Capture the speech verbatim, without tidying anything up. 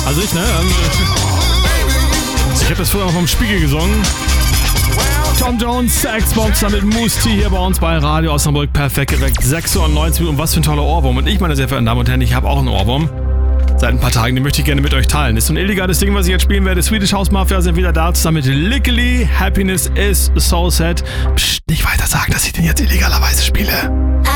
Also ich, ne? Ich habe das früher noch vom Spiegel gesungen. Tom Jones, Xbox, damit Moose T hier bei uns bei Radio Osnabrück. Perfekt geweckt. sechs Uhr neunzig Minuten. Was für ein toller Ohrwurm. Und ich, meine sehr verehrten Damen und Herren, ich habe auch einen Ohrwurm. Seit ein paar Tagen, den möchte ich gerne mit euch teilen. Ist so ein illegales Ding, was ich jetzt spielen werde. Swedish House Mafia sind wieder da, zusammen mit Lickily. Happiness is so sad. Psst, nicht weiter sagen, dass ich den jetzt illegalerweise spiele.